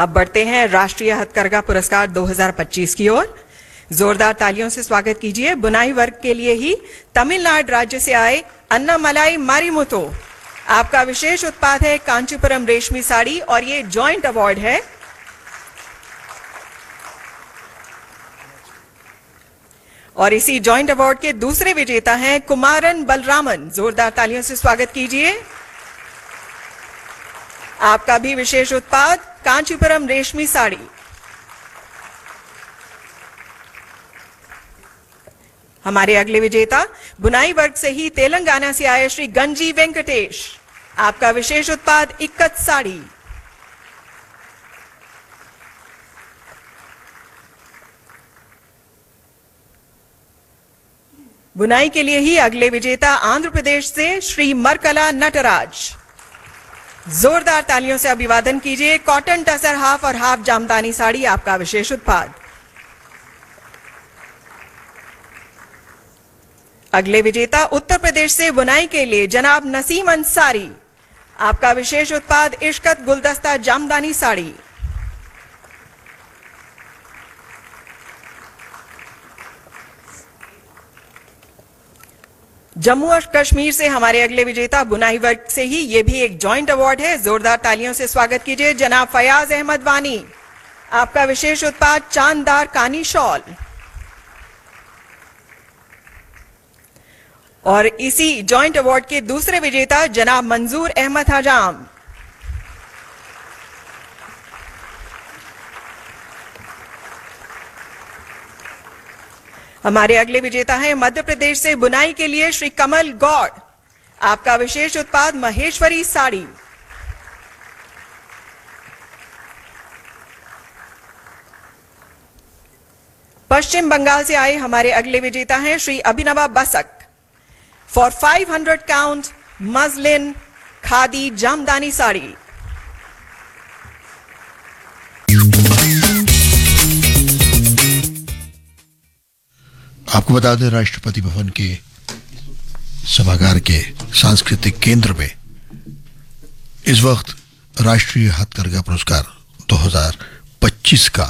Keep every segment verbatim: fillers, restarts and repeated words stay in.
अब बढ़ते हैं राष्ट्रीय हथकरघा पुरस्कार दो हज़ार पच्चीस की ओर। जोरदार तालियों से स्वागत कीजिए बुनाई वर्ग के लिए ही तमिलनाडु राज्य से आए अन्नामलाई मारिमुथु। आपका विशेष उत्पाद है कांचीपुरम रेशमी साड़ी और ये जॉइंट अवार्ड है। और इसी जॉइंट अवार्ड के दूसरे विजेता हैं कुमारन बलरामन। जोरदार तालियों से स्वागत कीजिए। आपका भी विशेष उत्पाद कांचीपुरम रेशमी साड़ी। हमारे अगले विजेता बुनाई वर्ग से ही तेलंगाना से आए श्री गंजी वेंकटेश। आपका विशेष उत्पाद इक्कत साड़ी। बुनाई के लिए ही अगले विजेता आंध्र प्रदेश से श्री मरकला नटराज। जोरदार तालियों से अभिवादन कीजिए। कॉटन टसर हाफ और हाफ जामदानी साड़ी आपका विशेष उत्पाद। अगले विजेता उत्तर प्रदेश से बुनाई के लिए जनाब नसीम अंसारी। आपका विशेष उत्पाद इश्कत गुलदस्ता जामदानी साड़ी। जम्मू और कश्मीर से हमारे अगले विजेता बुनाई वर्ग से ही ये भी एक जॉइंट अवार्ड है। जोरदार तालियों से स्वागत कीजिए जनाब फयाज अहमद वानी। आपका विशेष उत्पाद चांददार कानी शॉल। और इसी जॉइंट अवार्ड के दूसरे विजेता जनाब मंजूर अहमद हजाम। हमारे अगले विजेता हैं मध्य प्रदेश से बुनाई के लिए श्री कमल गौड़। आपका विशेष उत्पाद महेश्वरी साड़ी। पश्चिम बंगाल से आए हमारे अगले विजेता हैं Shri अभिनवा Basak. For five hundred count मजलिन khadi jamdani sari. आपको बता दें राष्ट्रपति भवन के सभागार के सांस्कृतिक केंद्र में इस वक्त राष्ट्रीय हथकरघा पुरस्कार दो हज़ार पच्चीस का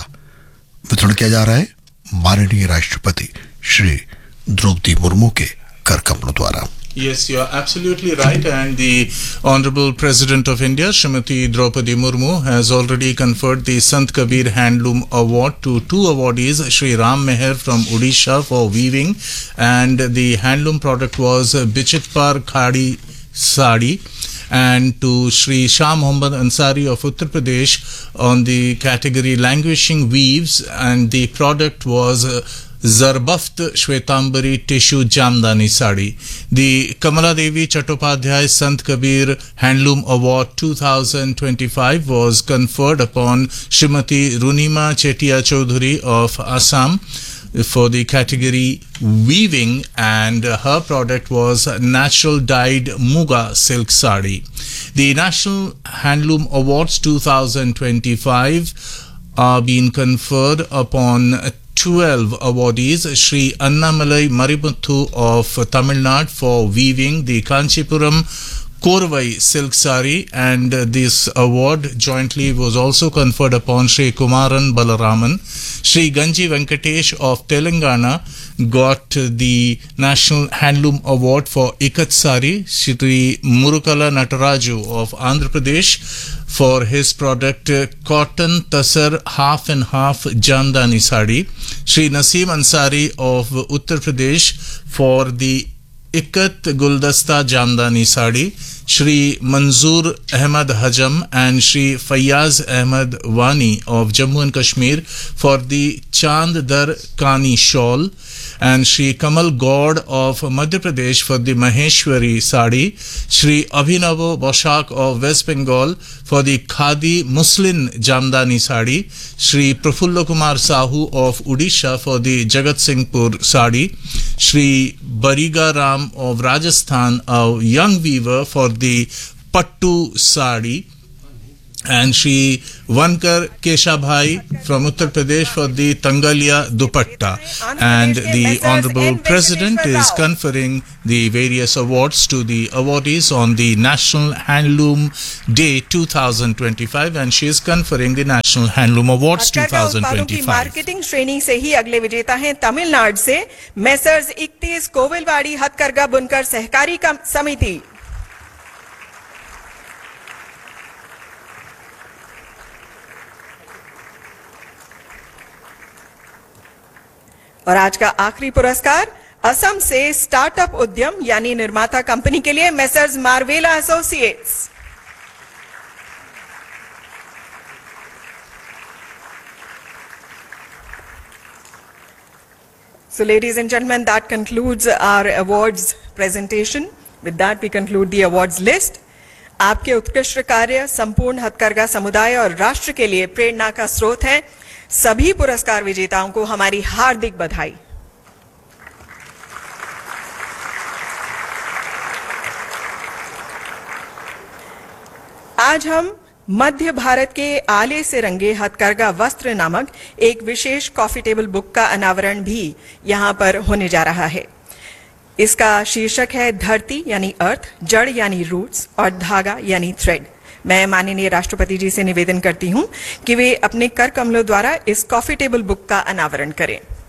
वितरण किया जा रहा है माननीय राष्ट्रपति श्री द्रौपदी मुर्मू के कर कमलों द्वारा। Yes, you are absolutely right, and the Honorable President of India, Srimati Draupadi Murmu, has already conferred the Sant Kabir Handloom Award to two awardees, Shri Ram Meher from Odisha for weaving, and the handloom product was Bichitpar Khadi Sari, and to Shri Shah Mohammad Ansari of Uttar Pradesh on the category Languishing Weaves, and the product was uh, Zarbaft Shwetambari Tissue Jamdani Sari. The Kamala Devi Chattopadhyay Sant Kabir Handloom Award two thousand twenty-five was conferred upon Srimati Runima Chetia Chaudhuri of Assam for the category weaving, and her product was natural dyed Muga silk sari. The National Handloom Awards two thousand twenty-five are being conferred upon twelve awardees. Shri Annamalai Marimuthu of Tamil Nadu for weaving the Kanchipuram Korvai silk sari, and this award jointly was also conferred upon Shri Kumaran Balaraman. Shri Ganji Venkatesh of Telangana got the National Handloom Award for Ikat Sari. Shri Murukala Nataraju of Andhra Pradesh for his product Cotton Tasar Half and Half Jamdani Sari. Shri Naseem Ansari of Uttar Pradesh for the Ikat Guldasta Jamdani Sari. Shri Manzoor Ahmad Hajam and Shri Fayaz Ahmad Wani of Jammu and Kashmir for the Chand Dar Kani Shawl, and Shri Kamal Gaud of Madhya Pradesh for the Maheshwari Sari. Shri Abhinav Boshak of West Bengal for the Khadi Muslin Jamdani Sari. Shri Prafulla Kumar Sahu of Odisha for the Jagat Singhpur Sari. Shri Bariga Ram of Rajasthan, a young weaver, for the Pattu Sari. and Shri Vankar Keshabhai from Uttar Pradesh for the Tangalia Dupatta. And the Honorable President is conferring the various awards to the awardees on the National Handloom Day twenty twenty-five, and she is conferring the National Handloom Awards twenty twenty-five. Marketing श्रेणी से ही अगले विजेता हैं तमिलनाडु से messrs इकतीस कोविलवाड़ी हथकरघा बुनकर सहकारी समिति। और आज का आखिरी पुरस्कार असम से स्टार्टअप उद्यम यानी निर्माता कंपनी के लिए messrs मार्वेला associates. So ladies and gentlemen, that concludes our awards presentation. With that we conclude the awards list. आपके उत्कृष्ट कार्य संपूर्ण हथकरघा समुदाय और राष्ट्र के लिए प्रेरणा का स्रोत है। सभी पुरस्कार विजेताओं को हमारी हार्दिक बधाई। आज हम मध्य भारत के आले से रंगे हथकरघा वस्त्र नामक एक विशेष कॉफी टेबल बुक का अनावरण भी यहां पर होने जा रहा है। इसका शीर्षक है धरती यानी अर्थ, जड़ यानी रूट्स और धागा यानी थ्रेड। मैं माननीय राष्ट्रपति जी से निवेदन करती हूं कि वे अपने कर कमलों द्वारा इस कॉफी टेबल बुक का अनावरण करें।